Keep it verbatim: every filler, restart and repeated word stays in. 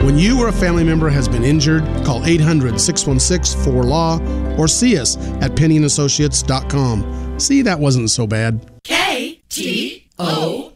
When you or a family member has been injured, call eight hundred, six one six, four L A W or see us at penny and associates dot com. See, that wasn't so bad. K T O